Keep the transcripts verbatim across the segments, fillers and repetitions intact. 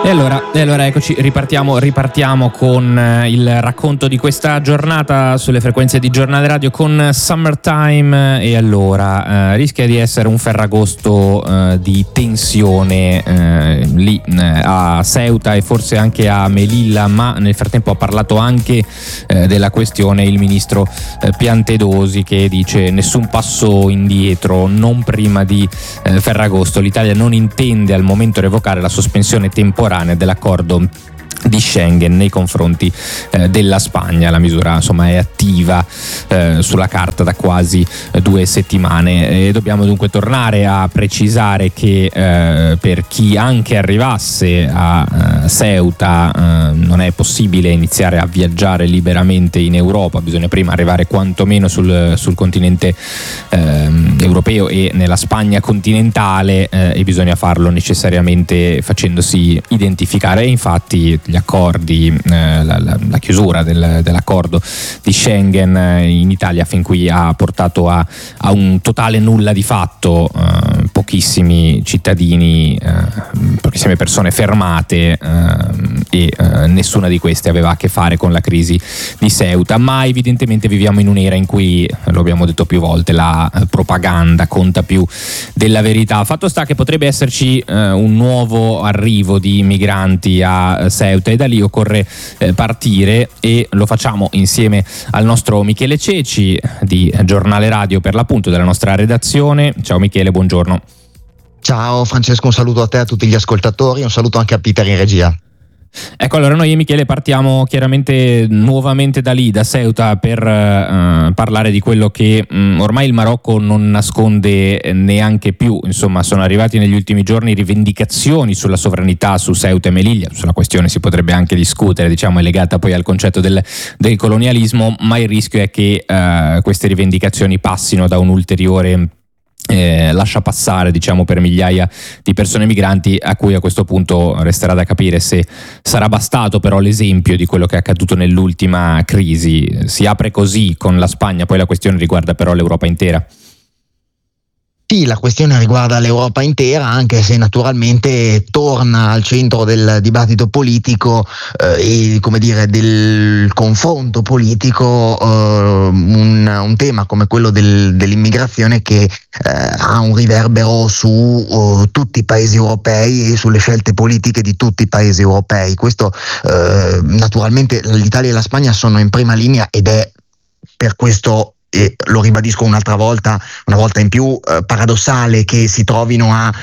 E allora, e allora eccoci, ripartiamo, ripartiamo con il racconto di questa giornata sulle frequenze di Giornale Radio con Summertime. E allora eh, rischia di essere un ferragosto eh, di tensione eh, lì eh, a Ceuta e forse anche a Melilla, ma nel frattempo ha parlato anche eh, della questione il ministro eh, Piantedosi, che dice nessun passo indietro, non prima di eh, Ferragosto. L'Italia non intende al momento revocare la sospensione temporanea dell'accordo di Schengen nei confronti eh, della Spagna. La misura insomma è attiva eh, sulla carta da quasi eh, due settimane e dobbiamo dunque tornare a precisare che eh, per chi anche arrivasse a eh, Ceuta eh, non è possibile iniziare a viaggiare liberamente in Europa, bisogna prima arrivare quantomeno sul, sul continente eh, europeo e nella Spagna continentale eh, e bisogna farlo necessariamente facendosi identificare. E infatti gli accordi, eh, la, la, la chiusura del, dell'accordo di Schengen eh, in Italia fin qui ha portato a, a un totale nulla di fatto, eh, pochissimi cittadini, eh, pochissime persone fermate eh, e eh, nessuna di queste aveva a che fare con la crisi di Ceuta, ma evidentemente viviamo in un'era in cui, lo abbiamo detto più volte, la propaganda conta più della verità. Fatto sta che potrebbe esserci eh, un nuovo arrivo di migranti a Ceuta e da lì occorre eh, partire e lo facciamo insieme al nostro Michele Ceci di Giornale Radio, per l'appunto della nostra redazione. Ciao Michele, buongiorno. Ciao Francesco, un saluto a te e a tutti gli ascoltatori, un saluto anche a Peter in regia. Ecco, allora noi e Michele partiamo chiaramente nuovamente da lì, da Ceuta, per uh, parlare di quello che um, ormai il Marocco non nasconde neanche più. Insomma, sono arrivati negli ultimi giorni rivendicazioni sulla sovranità su Ceuta e Melilla. Sulla questione si potrebbe anche discutere, diciamo, è legata poi al concetto del, del colonialismo, ma il rischio è che uh, queste rivendicazioni passino da un ulteriore Eh, lascia passare, diciamo, per migliaia di persone migranti, a cui a questo punto resterà da capire se sarà bastato però l'esempio di quello che è accaduto nell'ultima crisi. Si apre così con la Spagna, poi la questione riguarda però l'Europa intera. Sì, la questione riguarda l'Europa intera, anche se naturalmente torna al centro del dibattito politico eh, e, come dire, del confronto politico eh, un, un tema come quello del, dell'immigrazione che eh, ha un riverbero su uh, tutti i paesi europei e sulle scelte politiche di tutti i paesi europei. Questo eh, naturalmente l'Italia e la Spagna sono in prima linea ed è per questo, e lo ribadisco un'altra volta, una volta in più, eh, paradossale che si trovino a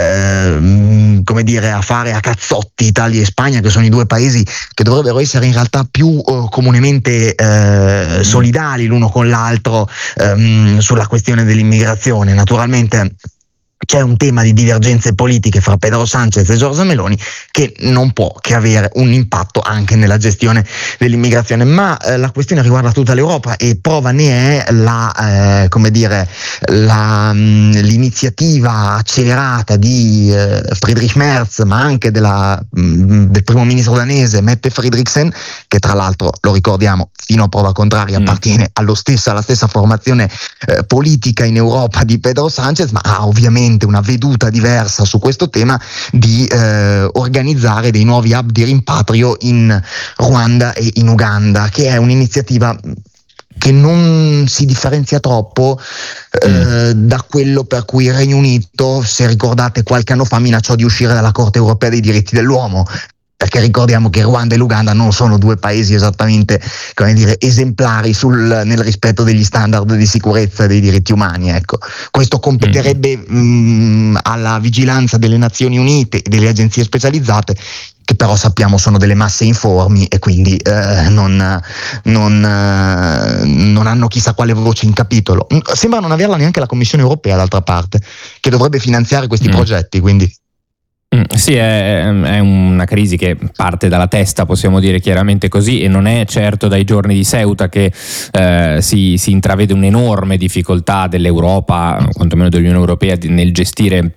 eh, come dire a fare a cazzotti Italia e Spagna, che sono i due paesi che dovrebbero essere in realtà più eh, comunemente eh, solidali l'uno con l'altro ehm, sulla questione dell'immigrazione. Naturalmente c'è un tema di divergenze politiche fra Pedro Sánchez e Giorgia Meloni che non può che avere un impatto anche nella gestione dell'immigrazione, ma eh, la questione riguarda tutta l'Europa e prova ne è la, eh, come dire, la, mh, l'iniziativa accelerata di eh, Friedrich Merz, ma anche della, mh, del primo ministro danese Mette Frederiksen, che tra l'altro, lo ricordiamo, fino a prova contraria mm. appartiene allo stessa, alla stessa formazione eh, politica in Europa di Pedro Sánchez, ma ha ovviamente una veduta diversa su questo tema, di eh, organizzare dei nuovi hub di rimpatrio in Ruanda e in Uganda, che è un'iniziativa che non si differenzia troppo eh, mm. da quello per cui il Regno Unito, se ricordate, qualche anno fa minacciò di uscire dalla Corte Europea dei diritti dell'uomo, perché ricordiamo che Ruanda e l'Uganda non sono due paesi esattamente, come dire, esemplari sul, nel rispetto degli standard di sicurezza e dei diritti umani. Ecco, questo competerebbe mh, alla vigilanza delle Nazioni Unite e delle agenzie specializzate, che però sappiamo sono delle masse informi e quindi eh, non, non, eh, non hanno chissà quale voce in capitolo. Sembra non averla neanche la Commissione Europea, d'altra parte, che dovrebbe finanziare questi mm. progetti, quindi. Sì, è, è una crisi che parte dalla testa, possiamo dire chiaramente così, e non è certo dai giorni di Ceuta che eh, si, si intravede un'enorme difficoltà dell'Europa, quantomeno dell'Unione Europea, nel gestire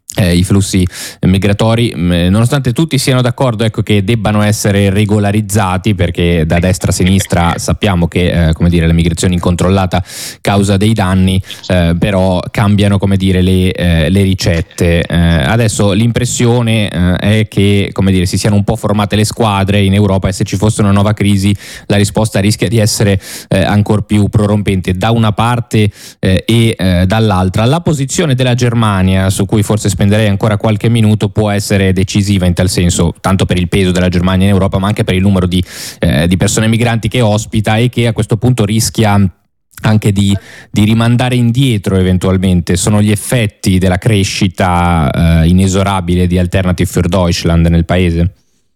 Eh, i flussi migratori, mh, nonostante tutti siano d'accordo, ecco, che debbano essere regolarizzati, perché da destra a sinistra sappiamo che eh, come dire, la migrazione incontrollata causa dei danni, eh, però cambiano, come dire, le, eh, le ricette. Eh, adesso l'impressione eh, è che, come dire, si siano un po' formate le squadre in Europa, e se ci fosse una nuova crisi la risposta rischia di essere eh, ancor più prorompente da una parte eh, e eh, dall'altra. La posizione della Germania, su cui forse spenderei ancora qualche minuto, può essere decisiva in tal senso, tanto per il peso della Germania in Europa, ma anche per il numero di, eh, di persone migranti che ospita, e che a questo punto rischia anche di, di rimandare indietro eventualmente. Sono gli effetti della crescita eh, inesorabile di Alternative für Deutschland nel paese?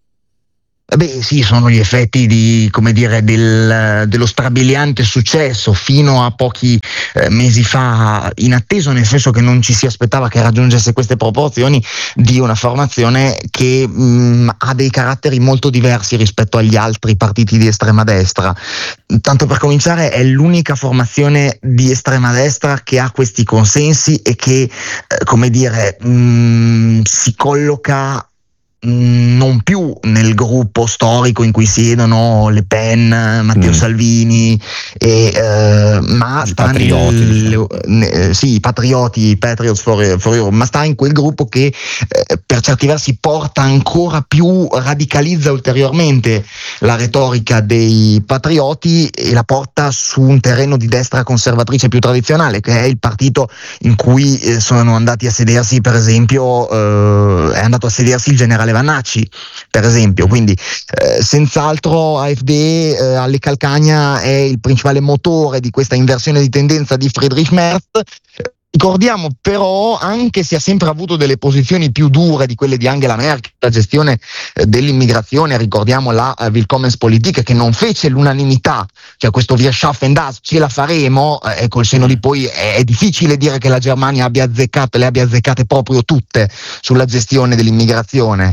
Beh sì, sono gli effetti di, come dire, del, dello strabiliante successo fino a pochi eh, mesi fa inatteso, nel senso che non ci si aspettava che raggiungesse queste proporzioni, di una formazione che mh, ha dei caratteri molto diversi rispetto agli altri partiti di estrema destra. Tanto per cominciare, è l'unica formazione di estrema destra che ha questi consensi e che, eh, come dire, mh, si colloca non più nel gruppo storico in cui siedono Le Pen, Matteo mm. Salvini, e, eh, ma I sta patrioti, nel, ne, sì, i patrioti, Patriots for, for Europe, ma sta in quel gruppo che eh, per certi versi porta ancora più, radicalizza ulteriormente la retorica dei patrioti e la porta su un terreno di destra conservatrice più tradizionale, che è il partito in cui eh, sono andati a sedersi, per esempio, eh, è andato a sedersi il generale Vannacci, per esempio. Quindi eh, senz'altro A F D eh, alle calcagna è il principale motore di questa inversione di tendenza di Friedrich Merz. Ricordiamo però, anche se ha sempre avuto delle posizioni più dure di quelle di Angela Merkel, la gestione eh, dell'immigrazione, ricordiamo la uh, Willkommenspolitik, che non fece l'unanimità, cioè questo Wir schaffen das, ce la faremo, e eh, col senno di poi è, è difficile dire che la Germania abbia azzeccato, le abbia azzeccate proprio tutte sulla gestione dell'immigrazione.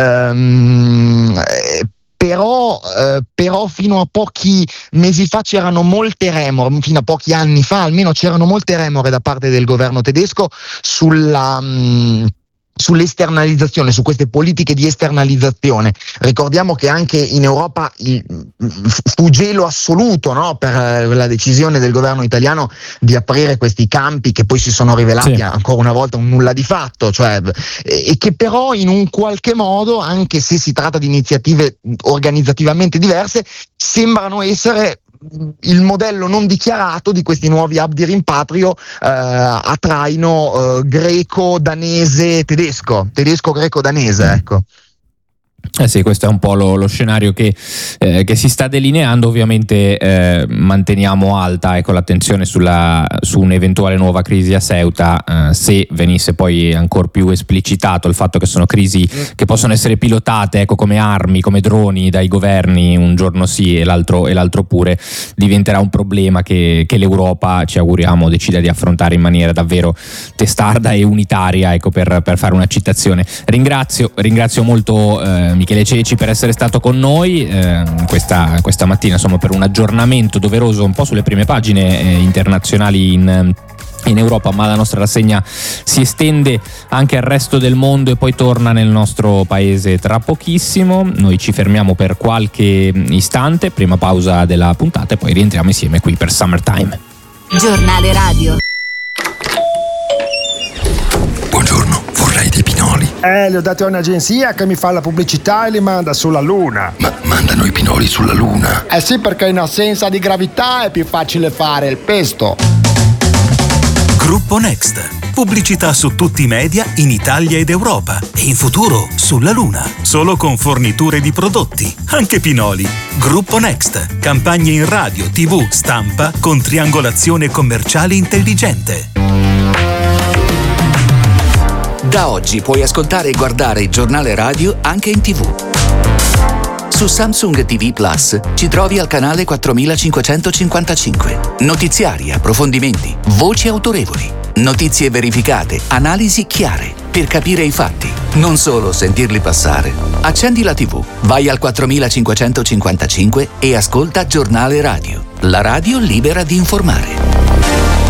Um, eh, Però, eh, però fino a pochi mesi fa c'erano molte remore, fino a pochi anni fa almeno c'erano molte remore da parte del governo tedesco sulla mh, sull'esternalizzazione, su queste politiche di esternalizzazione. Ricordiamo che anche in Europa il, fu gelo assoluto, no, per la decisione del governo italiano di aprire questi campi, che poi si sono rivelati sì. ancora una volta un nulla di fatto, cioè, e che però in un qualche modo, anche se si tratta di iniziative organizzativamente diverse, sembrano essere il modello non dichiarato di questi nuovi hub di rimpatrio eh, a traino eh, greco, danese, tedesco, tedesco, greco, danese, ecco. Eh sì, questo è un po' lo, lo scenario che, eh, che si sta delineando. Ovviamente eh, manteniamo alta, ecco, l'attenzione sulla, su un'eventuale nuova crisi a Ceuta, eh, se venisse poi ancor più esplicitato il fatto che sono crisi che possono essere pilotate, ecco, come armi, come droni dai governi, un giorno sì e l'altro, e l'altro pure, diventerà un problema che, che l'Europa, ci auguriamo, decida di affrontare in maniera davvero testarda e unitaria, ecco, per, per fare una citazione. Ringrazio, ringrazio molto eh, Michele Ceci per essere stato con noi eh, questa, questa mattina, insomma, per un aggiornamento doveroso un po' sulle prime pagine eh, internazionali in, in Europa, ma la nostra rassegna si estende anche al resto del mondo e poi torna nel nostro paese tra pochissimo. Noi ci fermiamo per qualche istante, prima pausa della puntata, e poi rientriamo insieme qui per Summertime. Giornale radio. Buongiorno, vorrei dei pinoli. Eh, li ho dati a un'agenzia che mi fa la pubblicità e li manda sulla Luna. Ma mandano i pinoli sulla Luna? Eh sì, perché in assenza di gravità è più facile fare il pesto. Gruppo Next. Pubblicità su tutti i media in Italia ed Europa. E in futuro sulla Luna. Solo con forniture di prodotti, anche pinoli. Gruppo Next. Campagne in radio, tivù, stampa con triangolazione commerciale intelligente. Da oggi puoi ascoltare e guardare il giornale radio anche in tivù. Su Samsung T V Plus ci trovi al canale quattromilacinquecentocinquantacinque. Notiziari, approfondimenti, voci autorevoli, notizie verificate, analisi chiare, per capire i fatti, non solo sentirli passare. Accendi la tivù, vai al quattromilacinquecentocinquantacinque e ascolta Giornale Radio, la radio libera di informare.